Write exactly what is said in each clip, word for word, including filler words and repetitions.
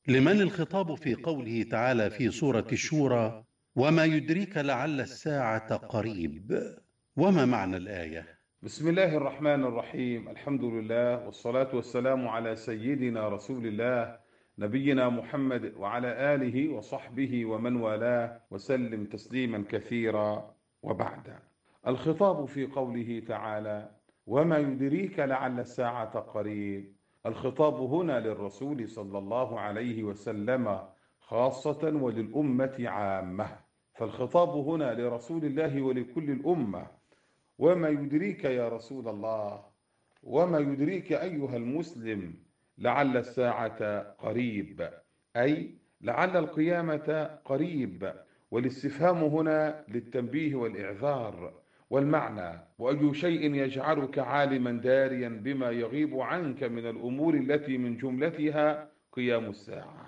لمن الخطاب في قوله تعالى في سورة الشورى: وما يدريك لعل الساعة قريب؟ وما معنى الآية؟ بسم الله الرحمن الرحيم. الحمد لله والصلاة والسلام على سيدنا رسول الله نبينا محمد وعلى آله وصحبه ومن والاه وسلم تسليما كثيرا. وبعد، الخطاب في قوله تعالى: وما يدريك لعل الساعة قريب. الخطاب هنا للرسول صلى الله عليه وسلم خاصة وللأمة عامة، فالخطاب هنا لرسول الله ولكل الأمة. وما يدريك يا رسول الله، وما يدريك أيها المسلم لعل الساعة قريب، أي لعل القيامة قريب. والاستفهام هنا للتنبيه والإعذار، والمعنى: وأي شيء يجعلك عالما داريا بما يغيب عنك من الأمور التي من جملتها قيام الساعة.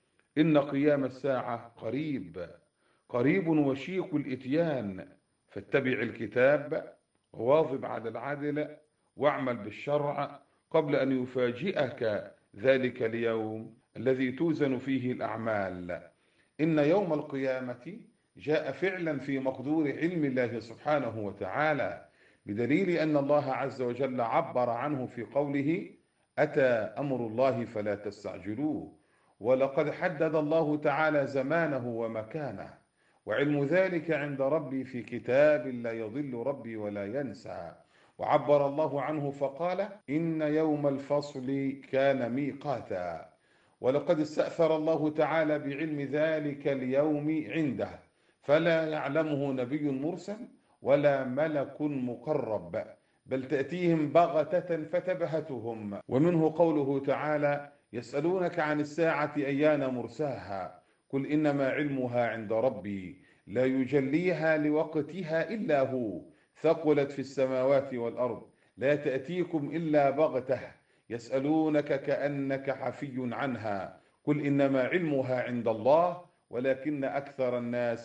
إن قيام الساعة قريب، قريب وشيق الإتيان. فاتبع الكتاب وواظب على العدل واعمل بالشرع قبل أن يفاجئك ذلك اليوم الذي توزن فيه الأعمال. إن يوم القيامة جاء فعلا في مقدور علم الله سبحانه وتعالى، بدليل أن الله عز وجل عبر عنه في قوله: أتى أمر الله فلا تستعجلوه. ولقد حدد الله تعالى زمانه ومكانه، وعلم ذلك عند ربي في كتاب لا يضل ربي ولا ينسى. وعبر الله عنه فقال: إن يوم الفصل كان ميقاتا. ولقد استأثر الله تعالى بعلم ذلك اليوم عنده، فلا يعلمه نبي مرسل ولا ملك مقرب، بل تأتيهم بغتة فتبهتهم. ومنه قوله تعالى: يسألونك عن الساعة أيان مرساها، قل إنما علمها عند ربي لا يجليها لوقتها إلا هو، ثقلت في السماوات والأرض، لا تأتيكم إلا بغتة، يسألونك كأنك حفي عنها، قل إنما علمها عند الله ولكن أكثر الناس